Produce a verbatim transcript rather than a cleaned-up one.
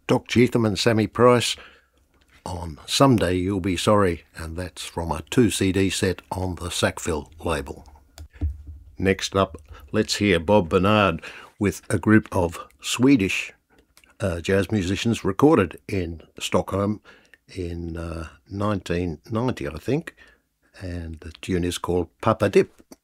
Doc Cheatham and Sammy Price on Someday You'll Be Sorry, and that's from a two C D set on the Sackville label. Next up, let's hear Bob Bernard with a group of Swedish uh, jazz musicians recorded in Stockholm in uh, nineteen ninety, I think, and the tune is called Papa Dip.